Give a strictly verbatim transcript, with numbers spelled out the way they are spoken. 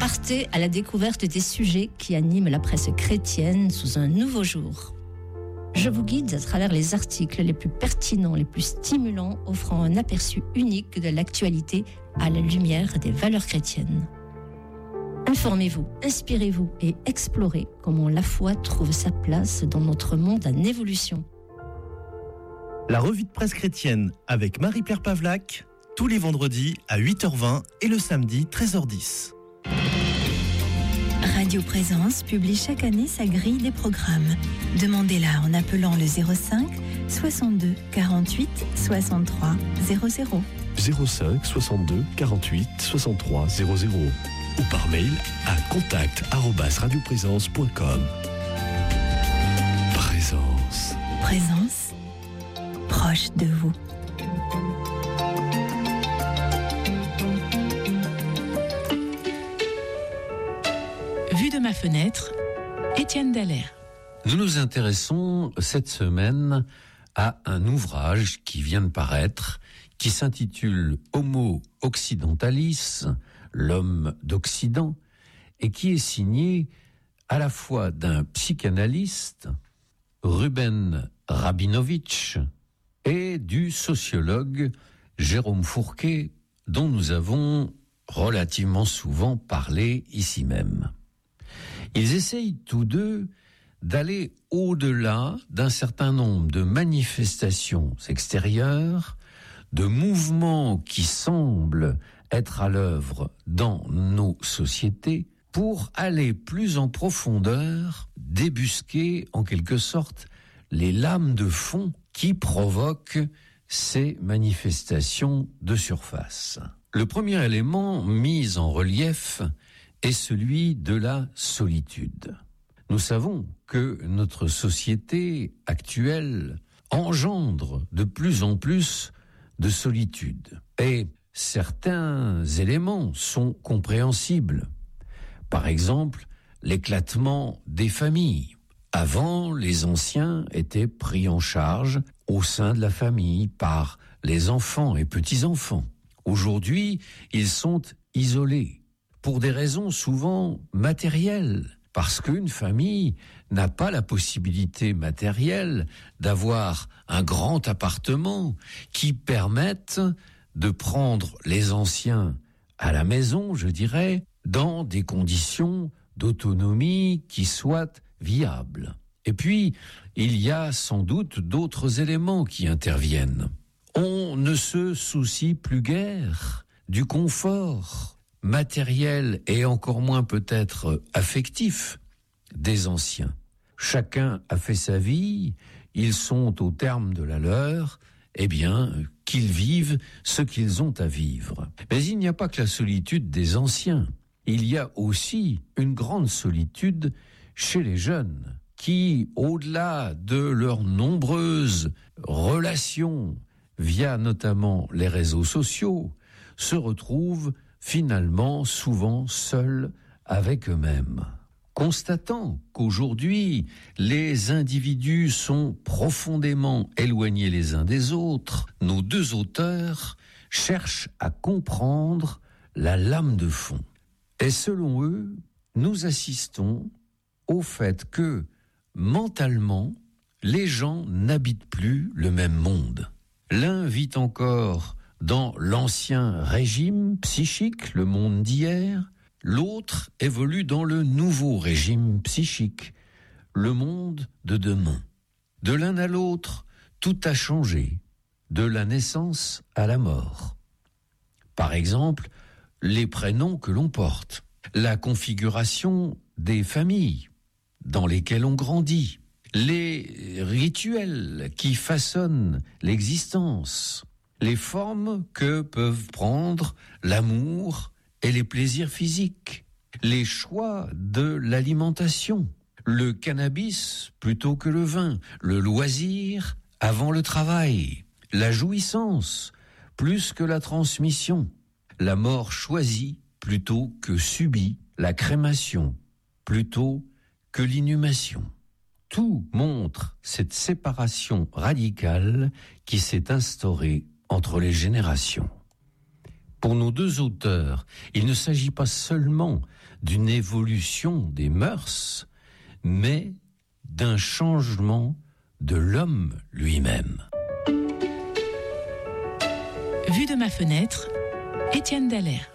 Partez à la découverte des sujets qui animent la presse chrétienne sous un nouveau jour. Je vous guide à travers les articles les plus pertinents, les plus stimulants, offrant un aperçu unique de l'actualité à la lumière des valeurs chrétiennes. Informez-vous, inspirez-vous et explorez comment la foi trouve sa place dans notre monde en évolution. La revue de presse chrétienne avec Marie-Pierre Pavlac, tous les vendredis à huit heures vingt et le samedi treize heures dix. Radio Présence publie chaque année sa grille des programmes. Demandez-la en appelant le zéro cinq soixante-deux quarante-huit soixante-trois zéro zéro. zéro cinq soixante-deux quarante-huit soixante-trois zéro zéro ou par mail à contact arobase radioprésence point com. Présence. Présence, proche de vous. Vue de ma fenêtre, Étienne Dallaire. Nous nous intéressons cette semaine à un ouvrage qui vient de paraître, qui s'intitule Homo Occidentalis, l'homme d'Occident, et qui est signé à la fois d'un psychanalyste, Ruben Rabinovitch, et du sociologue Jérôme Fourquet, dont nous avons relativement souvent parlé ici même. Ils essayent tous deux d'aller au-delà d'un certain nombre de manifestations extérieures, de mouvements qui semblent être à l'œuvre dans nos sociétés, pour aller plus en profondeur, débusquer en quelque sorte les lames de fond qui provoquent ces manifestations de surface. Le premier élément mis en relief est celui de la solitude. Nous savons que notre société actuelle engendre de plus en plus de solitude. Et certains éléments sont compréhensibles. Par exemple, l'éclatement des familles. Avant, les anciens étaient pris en charge au sein de la famille par les enfants et petits-enfants. Aujourd'hui, ils sont isolés pour des raisons souvent matérielles. Parce qu'une famille n'a pas la possibilité matérielle d'avoir un grand appartement qui permette de prendre les anciens à la maison, je dirais, dans des conditions d'autonomie qui soient viables. Et puis, il y a sans doute d'autres éléments qui interviennent. On ne se soucie plus guère du confort matériel et encore moins peut-être affectif des anciens. Chacun a fait sa vie, ils sont au terme de la leur, eh bien, qu'ils vivent ce qu'ils ont à vivre. Mais il n'y a pas que la solitude des anciens. Il y a aussi une grande solitude chez les jeunes, qui, au-delà de leurs nombreuses relations, via notamment les réseaux sociaux, se retrouvent finalement souvent seuls avec eux-mêmes. Constatant qu'aujourd'hui, les individus sont profondément éloignés les uns des autres, nos deux auteurs cherchent à comprendre la lame de fond. Et selon eux, nous assistons au fait que, mentalement, les gens n'habitent plus le même monde. L'un vit encore dans l'ancien régime psychique, le monde d'hier, l'autre évolue dans le nouveau régime psychique, le monde de demain. De l'un à l'autre, tout a changé, de la naissance à la mort. Par exemple, les prénoms que l'on porte, la configuration des familles dans lesquelles on grandit, les rituels qui façonnent l'existence, les formes que peuvent prendre l'amour et les plaisirs physiques, les choix de l'alimentation, le cannabis plutôt que le vin, le loisir avant le travail, la jouissance plus que la transmission, la mort choisie plutôt que subie, la crémation plutôt que l'inhumation. Tout montre cette séparation radicale qui s'est instaurée entre les générations. Pour nos deux auteurs, il ne s'agit pas seulement d'une évolution des mœurs, mais d'un changement de l'homme lui-même. Vue de ma fenêtre, Étienne Dallaire.